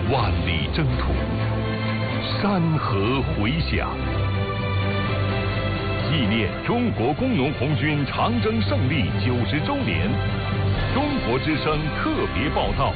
万里征途，山河回响。纪念中国工农红军长征胜利90周年，中国之声特别报道。